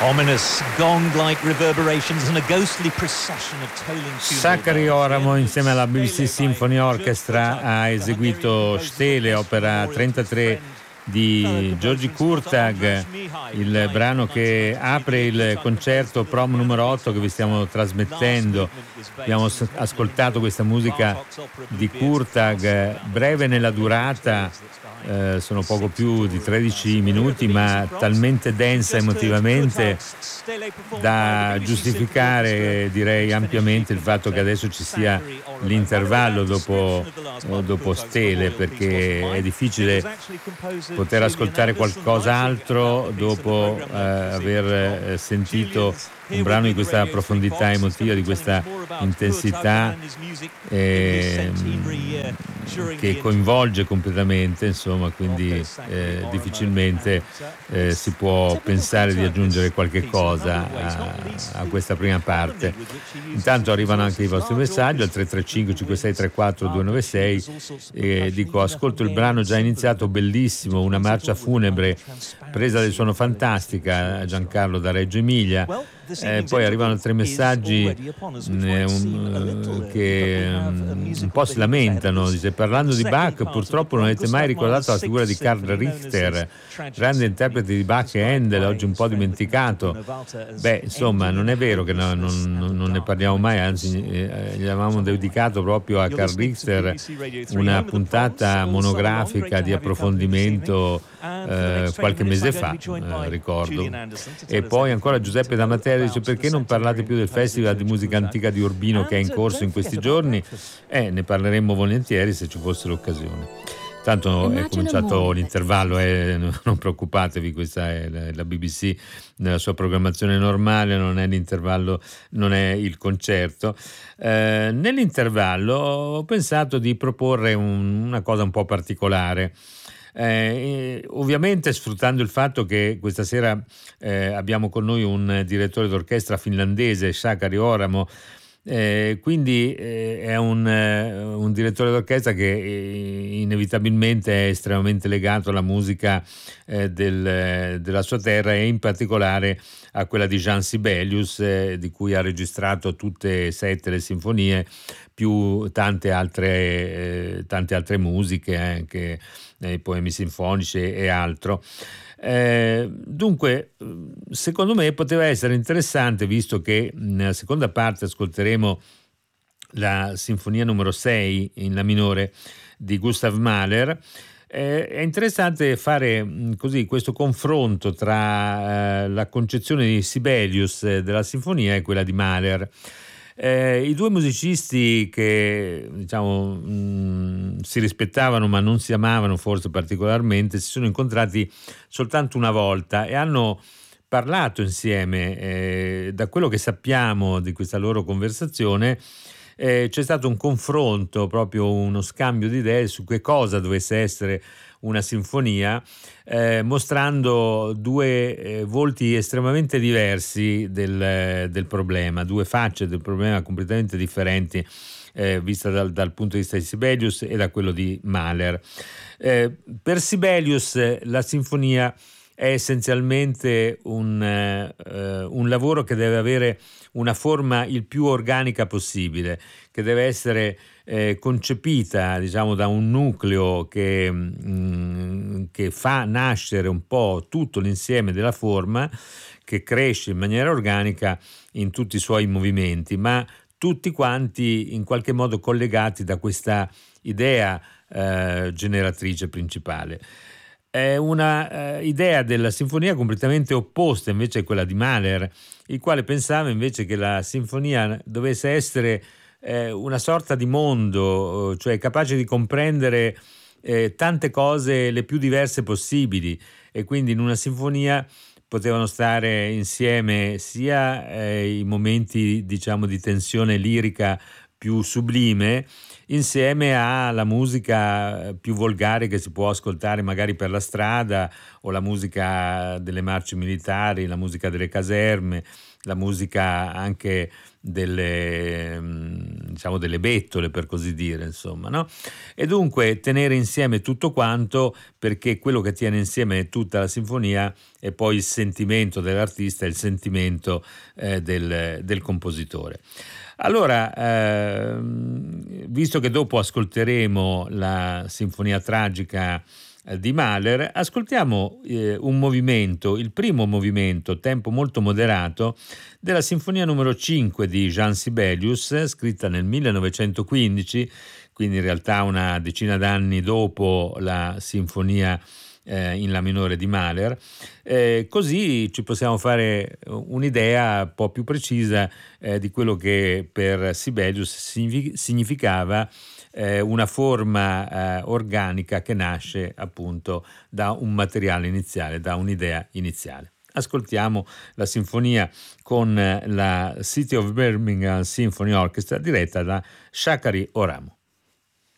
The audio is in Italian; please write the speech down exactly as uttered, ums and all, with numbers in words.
Ominous gong-like reverberations and a ghostly procession of tolling funeral Sakari Oramo insieme alla B B C Symphony Orchestra ha eseguito Stele, opera trentatré di György Kurtág, il brano che apre il concerto Prom numero otto che vi stiamo trasmettendo. Abbiamo ascoltato questa musica di Kurtág, breve nella durata, eh, sono poco più di tredici minuti, ma talmente densa emotivamente da giustificare, direi, ampiamente il fatto che adesso ci sia l'intervallo dopo, dopo Stele, perché è difficile poter ascoltare qualcos'altro dopo eh, aver eh, sentito un brano di questa profondità emotiva, di questa intensità eh, che coinvolge completamente, insomma, quindi eh, difficilmente eh, si può pensare di aggiungere qualche cosa a, a questa prima parte. Intanto arrivano anche i vostri messaggi al tre tre cinque cinque sei tre quattro due nove sei e dico: ascolto il brano già iniziato, bellissimo, una marcia funebre, presa del suono fantastica, Giancarlo da Reggio Emilia. Eh, poi arrivano altri messaggi eh, un, che um, un po' si lamentano. Dice: parlando di Bach, purtroppo non avete mai ricordato la figura di Karl Richter, grande interprete di Bach e Handel, oggi un po' dimenticato. Beh, insomma, non è vero che no, non, non ne parliamo mai, anzi eh, gli avevamo dedicato proprio a Karl Richter una puntata monografica di approfondimento eh, qualche mese fa, eh, ricordo. E poi ancora Giuseppe da Matera dice: perché non parlate più del Festival di musica antica di Urbino che è in corso in questi giorni? Eh, ne parleremmo volentieri se ci fosse l'occasione. Tanto è cominciato l'intervallo, eh, non preoccupatevi, questa è la, la B B C nella sua programmazione normale, non è l'intervallo, non è il concerto. Eh, nell'intervallo ho pensato di proporre un, una cosa un po' particolare. Eh, ovviamente sfruttando il fatto che questa sera eh, abbiamo con noi un direttore d'orchestra finlandese, Sakari Oramo, eh, quindi eh, è un, eh, un direttore d'orchestra che eh, inevitabilmente è estremamente legato alla musica eh, del, della sua terra e in particolare a quella di Jean Sibelius, eh, di cui ha registrato tutte e sette le sinfonie, più tante altre, eh, tante altre musiche, anche eh, poemi sinfonici e, e altro. Eh, dunque, secondo me poteva essere interessante, visto che nella seconda parte ascolteremo la sinfonia numero sei in la minore di Gustav Mahler. Eh, è interessante fare così questo confronto tra eh, la concezione di Sibelius eh, della sinfonia e quella di Mahler. Eh, I due musicisti che diciamo mh, si rispettavano ma non si amavano forse particolarmente, si sono incontrati soltanto una volta e hanno parlato insieme. Eh, da quello che sappiamo di questa loro conversazione, eh, c'è stato un confronto, proprio uno scambio di idee su che cosa dovesse essere una sinfonia, eh, mostrando due eh, volti estremamente diversi del, del problema, due facce del problema completamente differenti, eh, vista dal, dal punto di vista di Sibelius e da quello di Mahler. Eh, per Sibelius eh, la sinfonia è essenzialmente un, eh, un lavoro che deve avere una forma il più organica possibile, che deve essere eh, concepita, diciamo, da un nucleo che, mh, che fa nascere un po' tutto l'insieme della forma, che cresce in maniera organica in tutti i suoi movimenti, ma tutti quanti in qualche modo collegati da questa idea eh, generatrice principale. È una eh, idea della sinfonia completamente opposta invece a quella di Mahler, il quale pensava invece che la sinfonia dovesse essere eh, una sorta di mondo, cioè capace di comprendere eh, tante cose le più diverse possibili, e quindi in una sinfonia potevano stare insieme sia eh, i momenti, diciamo, di tensione lirica più sublime, insieme alla musica più volgare che si può ascoltare magari per la strada, o la musica delle marce militari, la musica delle caserme, la musica anche delle, diciamo delle bettole, per così dire, insomma, no? E dunque tenere insieme tutto quanto, perché quello che tiene insieme tutta la sinfonia è poi il sentimento dell'artista, il sentimento eh, del, del compositore. Allora, eh, visto che dopo ascolteremo la Sinfonia Tragica di Mahler, ascoltiamo eh, un movimento, il primo movimento, tempo molto moderato, della Sinfonia numero cinque di Jean Sibelius, scritta nel millenovecentoquindici, quindi in realtà una decina d'anni dopo la Sinfonia eh, in La minore di Mahler. Eh, così ci possiamo fare un'idea un po' più precisa eh, di quello che per Sibelius significava eh, una forma eh, organica che nasce appunto da un materiale iniziale, da un'idea iniziale. Ascoltiamo la sinfonia con la City of Birmingham Symphony Orchestra diretta da Shakari Oramu.